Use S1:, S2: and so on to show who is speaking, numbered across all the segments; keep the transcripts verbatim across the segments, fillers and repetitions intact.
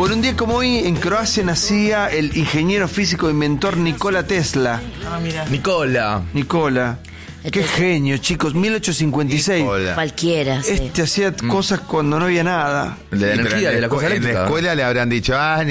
S1: Bueno, un día como hoy en Croacia nacía el ingeniero físico e inventor Nikola Tesla.
S2: Ah, mira.
S3: Nicola.
S1: Nikola. Qué genio, chicos. mil ochocientos cincuenta y seis.
S4: Nicola.
S5: Cualquiera, sí.
S1: Este hacía mm. cosas cuando no había nada.
S3: De la
S4: Sí, pero
S3: energía,
S4: en
S3: de la cosa
S4: escu-
S3: eléctrica.
S4: En la escuela le habrán dicho, ah,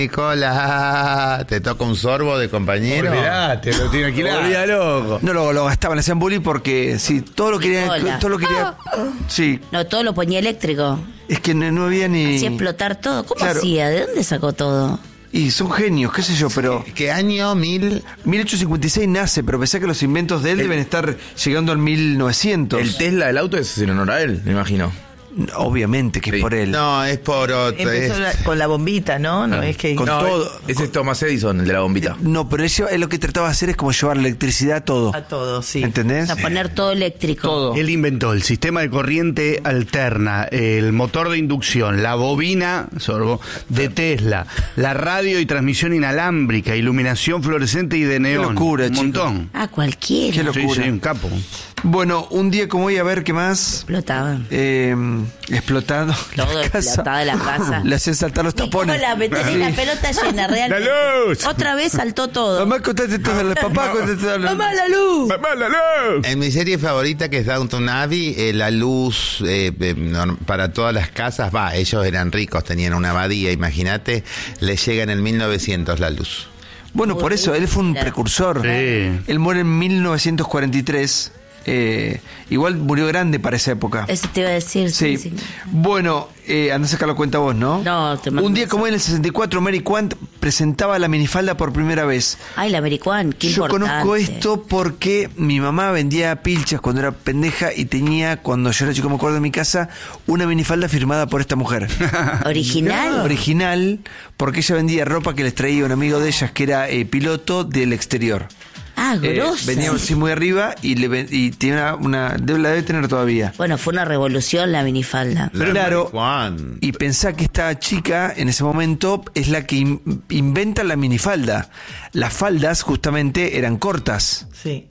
S4: Nicola, te toca un sorbo de compañero.
S3: Olvidate, lo tiene alquilado. Olvida loco.
S1: No lo, lo gastaban, le hacían bullying porque sí, todo lo quería.
S5: Nikola.
S1: Todo lo quería. Sí,
S5: No, todo lo ponía eléctrico.
S1: es que no, no había ni.
S5: Hacía explotar todo. ¿Cómo
S1: Claro.
S5: hacía? ¿De dónde sacó todo?
S1: Y son genios, qué sé yo, pero.
S4: ¿Qué año? Mil.
S1: mil ochocientos cincuenta y seis nace, pero pensé que los inventos de él
S3: El-
S1: deben estar llegando al mil novecientos.
S3: El Tesla del auto es en honor a él, me imagino.
S1: Obviamente que
S3: Sí.
S1: es por él.
S4: No, es por otro.
S2: Empezó
S4: es-
S2: la- con la bombita, ¿no? No es que...
S1: Con
S3: no,
S1: todo.
S3: Ese es Thomas Edison, el de la bombita.
S1: No, pero él, lleva- él lo que trataba de hacer es como llevar electricidad a todo.
S2: A todo, sí.
S1: ¿Entendés?
S5: O sea, poner todo eléctrico.
S1: Todo.
S6: Él inventó el sistema de corriente alterna, el motor de inducción, la bobina sorbo, de Tesla, la radio y transmisión inalámbrica, iluminación fluorescente y de neón.
S1: locura,
S6: un
S1: chico.
S6: montón.
S5: Ah, cualquiera.
S1: Qué
S6: Sí,
S1: locura.
S6: sí, un capo.
S1: Bueno, un día como hoy, a ver qué más.
S5: Explotaban.
S1: Eh, explotando.
S5: Todo
S1: la casa.
S5: explotaba la casa.
S1: Le hacían saltar los tapones.
S5: Nicola, me tenés la pelota llena, realmente.
S3: ¡La luz!
S5: Otra vez saltó todo.
S1: Mamá, contate todo. Papá, contate todo.
S5: ¡Mamá, la luz!
S3: ¡Mamá, la luz!
S4: En mi serie favorita, que es Downton Abbey, eh, la luz eh, eh, norm- para todas las casas, va, ellos eran ricos, tenían una abadía, imagínate, les llega en el mil novecientos la luz.
S1: Bueno, por eso, él fue un
S5: Claro.
S1: precursor.
S6: Sí.
S1: Él muere en mil novecientos cuarenta y tres. Eh, igual murió grande para esa época.
S5: Eso te iba a decir.
S1: Sí.
S5: Sí, sí.
S1: Bueno, eh, andá a sacar la cuenta vos, ¿no?
S5: No, te mando
S1: Un día
S5: un
S1: como en el sesenta y cuatro, Mary Quant presentaba la minifalda por primera vez.
S5: Ay, la American, qué
S1: Yo
S5: importante.
S1: conozco esto porque mi mamá vendía pilchas cuando era pendeja y tenía, cuando yo era chico, me acuerdo, en mi casa, una minifalda firmada por esta mujer.
S5: ¿Original?
S1: Original, porque ella vendía ropa que les traía un amigo de ellas que era eh, piloto del exterior.
S5: Ah,
S1: Eh,
S5: grosa.
S1: venía así muy arriba y, le, ven- y tenía una, debe- la debe tener todavía.
S5: Bueno, fue una revolución la minifalda.
S4: La
S1: Claro.
S4: Juan.
S1: Y pensá que esta chica en ese momento es la que in- inventa la minifalda. Las faldas justamente eran cortas.
S2: Sí.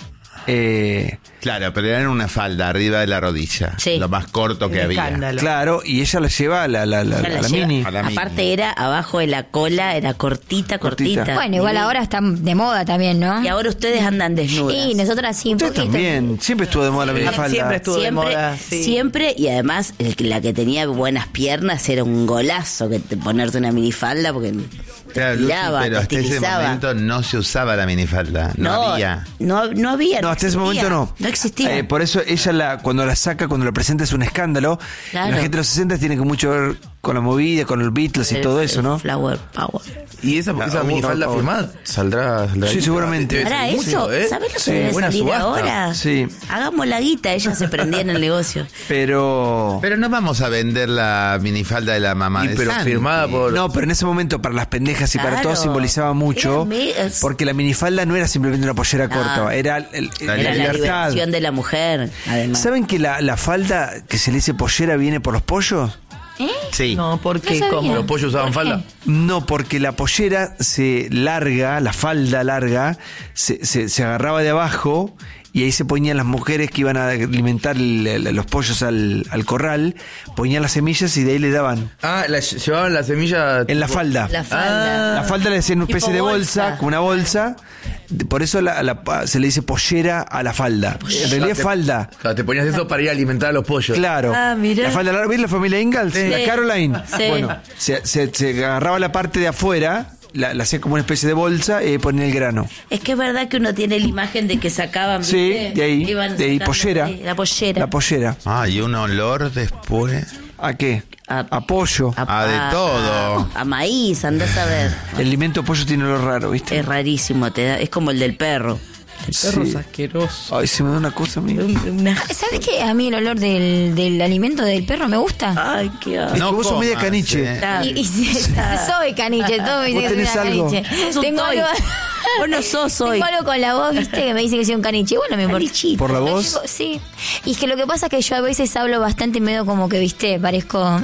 S1: Eh,
S4: Claro, pero eran una falda arriba de la rodilla,
S5: Sí.
S4: lo más corto que
S2: Un
S4: había.
S2: escándalo.
S1: claro, y ella la lleva a la, la, la,
S5: Ya
S1: a
S5: la
S1: la
S5: lleva.
S1: mini.
S4: A la
S5: Aparte
S4: mini.
S5: era abajo de la cola, era cortita,
S1: Cortita.
S5: cortita.
S7: Bueno, igual ahora está de moda también, ¿no?
S5: Y ahora ustedes andan desnudas.
S7: Y nosotras sí, un
S1: Ustedes
S7: poquito.
S1: también, siempre estuvo de moda la
S2: Sí.
S1: minifalda.
S2: Siempre estuvo de
S5: siempre,
S2: moda, sí.
S5: siempre, y además el que- la que tenía buenas piernas era un golazo que te, ponerte una minifalda porque te
S4: Claro, Lucy,
S5: estiraba,
S4: pero
S5: te
S4: hasta ese
S5: estilizaba.
S4: momento no se usaba la minifalda, no, había.
S5: No, no había.
S1: No, hasta ese
S5: existía.
S1: momento no.
S5: No existía.
S1: Eh, por eso ella la, cuando la saca, cuando la presenta es un escándalo.
S5: Claro.
S1: La gente de los sesenta tiene que mucho ver con la movida, con los Beatles y
S5: El-
S1: todo eso,
S5: el
S1: ¿no?
S5: Flower Power.
S3: ¿Y esa, esa
S1: Ah,
S3: minifalda
S1: por favor.
S3: firmada saldrá? saldrá
S1: Sí,
S3: ahí?
S1: seguramente.
S3: Debe ser
S5: Ahora
S3: mucho,
S5: eso,
S3: ¿eh?
S5: ¿sabés lo que
S1: Sí,
S5: debe
S3: buena
S5: salir
S3: subasta.
S5: ahora?
S1: Sí.
S5: Hagamos la guita, ella se prendía en el negocio.
S1: Pero...
S4: Pero no vamos a vender la minifalda de la mamá
S3: Y
S4: de
S3: pero
S4: Santi.
S3: firmada por...
S1: No, pero en ese momento para las pendejas y para
S5: Claro.
S1: todos simbolizaba mucho,
S5: Era me- es-
S1: porque la minifalda no era simplemente una pollera
S5: No.
S1: corta, era el- el-
S4: La
S1: la
S5: Era la
S1: libertad.
S5: liberación de la mujer, además.
S1: ¿Saben que la, la falda que se le dice pollera viene por los pollos?
S4: Sí.
S2: No, porque
S7: No sabía.
S2: como...
S3: ¿Los pollos usaban
S7: ¿Por qué?
S3: falda?
S1: No, porque la pollera se larga, la falda larga, se, se, se agarraba de abajo y ahí se ponían las mujeres que iban a alimentar el- el- los pollos al, al corral, ponían las semillas y de ahí le daban
S3: Ah, la, llevaban la semilla...
S1: en la
S3: tipo-
S1: falda.
S5: La falda.
S1: La falda le decían una
S5: Tipo
S1: especie de bolsa,
S5: bolsa.
S1: como una bolsa. De- Por eso la- la- se le dice pollera a la falda. En realidad es falda.
S3: Claro, te ponías eso para ir a alimentar a los pollos.
S1: Claro.
S2: Ah, mirá.
S1: La falda larga, ¿ves la familia Ingalls?
S5: Sí.
S1: La Caroline.
S5: Sí.
S1: Bueno, se, se- se agarraba la parte de afuera, la, la hacía como una especie de bolsa y ponía el grano.
S5: Es que es verdad que uno tiene la imagen de que sacaban.
S1: Sí,
S5: ¿viste?
S1: de ahí,
S5: Iban
S1: de ahí,
S5: sacando,
S1: pollera.
S5: sí, La pollera.
S1: La pollera.
S4: Ah, y un olor después.
S1: ¿A qué?
S5: A-
S1: A pollo.
S4: Ah, de todo.
S5: A, a maíz, andás a ver.
S1: El alimento pollo tiene olor raro, ¿viste?
S5: Es rarísimo, te da, es como el del perro.
S2: El perro
S1: Sí.
S2: es asqueroso.
S1: Ay, se me da una cosa, amigo.
S2: Un- una-
S7: ¿Sabes qué? A mí el olor del, del alimento del perro me gusta.
S5: Ay, qué asco.
S1: Es que vos sos media caniche.
S4: eh.
S5: Está-
S7: Y, y sí, soy caniche, todo me dice
S1: ¿Vos
S7: que soy
S1: tenés
S7: una
S1: algo?
S7: caniche.
S5: Es un
S7: Tengo
S5: toy.
S7: algo,
S5: Vos no sos hoy.
S7: tengo algo con la voz, viste, que me dice que soy un caniche. Bueno, me importa.
S5: Canichito.
S1: ¿Por la
S7: Pero
S1: voz?
S7: yo- sí. Y es que lo que pasa es que yo a veces hablo bastante medio como que, viste, parezco...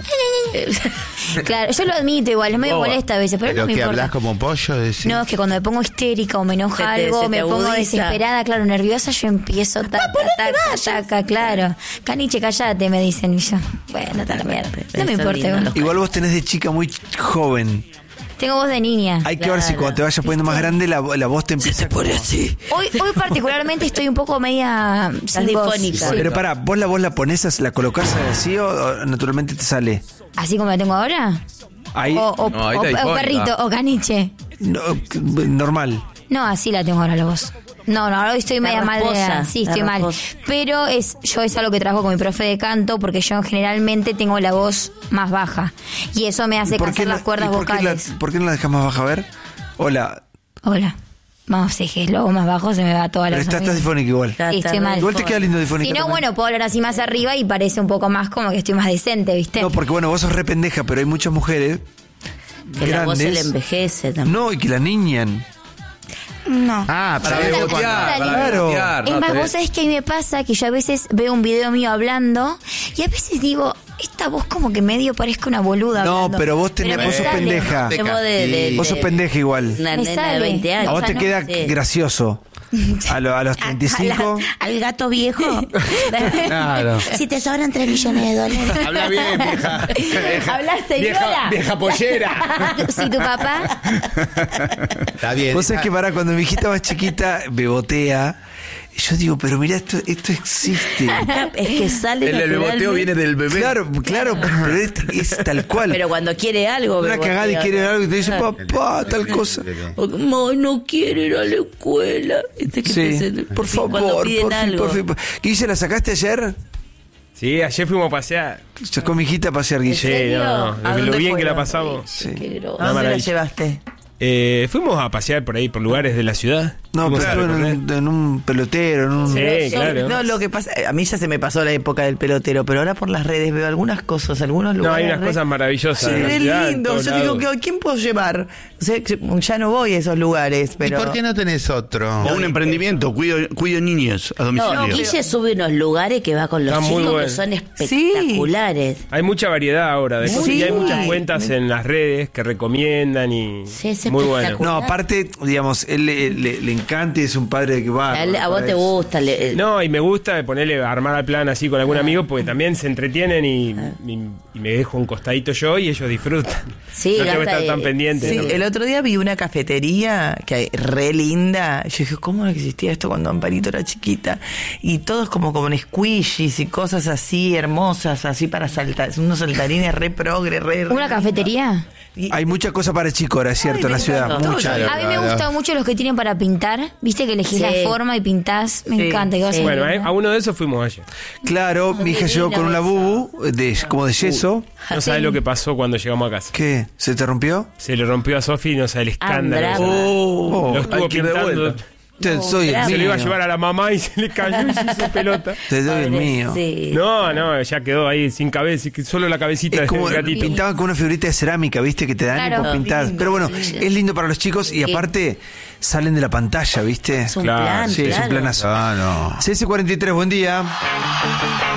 S7: Claro, yo lo admito igual, es medio
S3: Boba.
S7: molesta a veces, pero,
S4: Pero
S7: no me
S4: que
S7: importa.
S4: hablas como pollo, decís.
S7: No, es que cuando me pongo histérica o me enoja
S5: Se te-
S7: algo,
S5: se te
S7: me pongo
S5: agudiza.
S7: desesperada, claro, nerviosa, yo empiezo taca, taca, taca, claro. Caniche, callate, me dicen. Y yo, bueno, está la mierda. No me
S5: Está
S7: importa.
S5: lindo
S7: igual.
S5: los-
S1: Igual vos tenés de chica muy joven.
S7: Tengo voz de niña.
S1: Hay que ver si
S5: Claro.
S1: cuando te vayas poniendo más grande la, la voz te empieza a
S2: Por así.
S7: Hoy, hoy particularmente estoy un poco media sin voz.
S5: difónica.
S7: Sí.
S1: Pero pará, ¿vos la voz la pones, la colocás así o, o naturalmente te sale?
S7: ¿Así como la tengo ahora?
S1: Ahí,
S7: O, o-
S3: No, ahí
S7: o-
S3: está
S7: o
S3: difónica.
S7: perrito, o caniche.
S1: no, normal.
S7: No, así la tengo ahora la voz. No, no, ahora estoy
S5: La
S7: media mal de
S5: rasposa,
S7: Sí,
S5: la
S7: estoy mal.
S5: rasposa.
S7: Pero es yo es algo que trabajo con mi profe de canto porque yo generalmente tengo la voz más baja. Y eso me hace
S1: ¿Por
S7: cansar
S1: qué
S7: las
S1: la-
S7: cuerdas
S1: y por qué la-
S7: vocales.
S1: ¿Por qué no la dejas más baja? A ver. Hola.
S7: Hola. Vamos, si es luego más bajo se me va toda la
S1: Pero
S7: voz.
S1: estás, estás difónica igual.
S5: Ya
S7: Sí,
S5: está
S7: estoy
S5: re
S7: mal.
S1: Igual te queda lindo difónica.
S7: Si no,
S1: también.
S7: bueno, puedo hablar así más arriba y parece un poco más como que estoy más decente, ¿viste?
S1: No, porque bueno, vos sos re pendeja, pero hay muchas mujeres
S5: Que la voz se le
S1: grandes.
S5: envejece también.
S1: No, y que la niñan.
S7: No.
S4: Ah,
S3: Para
S4: pero
S3: bebotear, para
S1: Claro.
S3: bebotear.
S7: Es
S3: no,
S7: más,
S3: te-
S7: vos sabés que a mí me pasa que yo a veces veo un video mío hablando y a veces digo, esta voz como que medio parezca una boluda.
S1: No,
S7: hablando.
S1: pero vos tenés,
S7: me
S1: vos sos
S7: sale.
S1: pendeja.
S5: Qué voz de- de-
S1: Vos sos
S5: de-
S1: pendeja igual.
S5: Una
S7: Me
S5: nena
S7: sale.
S5: de veinte
S1: A
S5: años.
S1: vos
S7: o
S1: te
S7: sea,
S1: queda
S5: no sé.
S1: gracioso. A, lo- a los treinta y cinco.
S5: Al gato viejo.
S6: Claro.
S5: Si te sobran tres millones de dólares.
S4: Habla bien, vieja.
S7: Hablas, señora.
S3: Vieja, vieja pollera.
S7: Si tu papá.
S4: Está bien.
S1: Vos sabés que para cuando mi hijita más chiquita bebotea, yo digo, pero mira, esto, esto existe.
S5: Es que sale
S3: El, el beboteo
S5: naturalmente.
S3: viene del bebé.
S1: Claro, claro, pero es, es tal cual.
S5: Pero cuando quiere algo.
S1: Una
S5: bebotea.
S1: cagada y quiere algo y te dice,
S5: Claro.
S1: papá, tal cosa.
S5: O como, "Ay, no quiero ir a la escuela". Viste que
S1: Sí,
S5: te-
S1: por
S5: sí,
S1: favor,
S5: cuando
S1: por
S5: piden
S1: fin,
S5: algo.
S1: por fin. Guille, ¿la sacaste ayer?
S8: Sí, ayer fuimos a pasear.
S1: Sacó mi hijita a pasear,
S5: ¿En
S1: Guille.
S8: Sí,
S5: serio?
S8: no,
S5: ¿A
S8: no, lo,
S5: dónde
S8: lo bien que
S5: fueron?
S8: la pasamos.
S1: Sí.
S5: Qué groso.
S2: ¿A dónde la
S8: maravilla.
S2: llevaste?
S8: Eh, fuimos a pasear por ahí, por lugares de la ciudad.
S1: No,
S8: Fuimos
S1: pero
S8: a
S1: estuve en
S8: recorrer.
S1: un, en un pelotero, en un...
S8: Sí,
S5: Pero son-
S8: claro.
S2: No, lo que pasa, a mí ya se me pasó la época del pelotero, pero ahora por las redes veo algunas cosas, algunos
S8: No,
S2: lugares.
S8: hay unas
S2: re-
S8: cosas maravillosas.
S2: Sí,
S8: en la
S2: re
S8: ciudad, en
S2: lindo.
S8: todos
S2: Yo digo,
S8: lados.
S2: ¿qué- ¿quién puedo llevar? O sea, ya no voy a esos lugares,
S4: ¿Y
S2: pero.
S4: por qué no tenés otro?
S6: O un emprendimiento, cuido, cuido niños a domicilio.
S5: No, Guille sube unos lugares que va con los
S8: Está muy
S5: chicos
S8: bueno.
S5: que son espectaculares.
S8: Hay mucha variedad ahora de cosas
S2: Sí.
S8: y hay muchas cuentas en las redes que recomiendan y
S5: Sí, es
S8: muy bueno.
S5: espectacular.
S1: No, aparte, digamos, él le, le- le encanta y es un padre que va.
S5: A, él- a vos te gusta. le- eh,
S8: No, y me gusta ponerle armar al plan así con algún amigo porque también se entretienen y, y- y me dejo un costadito yo y ellos disfrutan.
S5: Sí,
S8: no tengo que
S5: gasta,
S8: estar tan
S5: eh,
S8: pendiente.
S2: Sí,
S8: ¿no?
S2: el otro día vi una cafetería que hay re linda. Yo dije, ¿cómo no existía esto cuando Amparito era chiquita? Y todos como con squishies y cosas así hermosas, así para saltar, unos saltarines re progre, re...
S7: ¿Una cafetería?
S2: Y-
S1: Hay mucha cosa para chicos ahora, es cierto,
S2: Ay,
S1: en la
S2: me
S1: ciudad.
S2: encantó.
S1: Mucha.
S2: Todo.
S7: A mí me gustan mucho los que tienen para pintar. Viste que elegís
S5: Sí.
S7: la forma y pintás. Me
S2: Sí,
S7: encanta. que vas
S5: sí.
S7: a-
S8: Bueno, a a uno de esos fuimos ayer.
S1: Claro, mi hija llegó con una bubu de, como de yeso.
S8: No sabes lo que pasó cuando llegamos a casa.
S1: ¿Qué? ¿Se te rompió?
S8: Se le rompió a Sofi y no sabe el escándalo.
S5: Ah,
S8: que
S5: brava.
S8: hizo.
S1: Oh,
S8: Lo estuvo
S3: hay que ir de
S8: pintando.
S3: vuelta.
S1: te- soy el
S5: bravo.
S8: Se lo iba a
S1: mío.
S8: llevar a la mamá y se le cayó y se hizo pelota.
S1: Te doy el mío.
S5: Sí.
S8: No, no, ya quedó ahí sin cabeza, que solo la cabecita
S1: Es como
S8: del gatito.
S1: pintaban con una figurita de cerámica, ¿viste? Que te dan
S7: Claro.
S1: y vos pintás. Pero bueno, es lindo para los chicos y aparte salen de la pantalla, ¿viste?
S5: Es un
S8: Claro,
S5: plan,
S1: Sí, es un
S5: claro.
S1: planazo.
S4: Ah, no.
S1: C S cuarenta y tres, buen día.